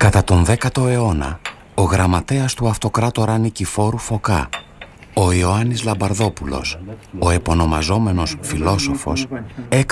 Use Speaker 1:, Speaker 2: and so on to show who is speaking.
Speaker 1: Κατά τον 10ο αιώνα, ο γραμματέας του αυτοκράτορα Νικηφόρου Φωκά, ο Ιωάννης Λαμπαρδόπουλος, ο επωνομαζόμενος φιλόσοφος,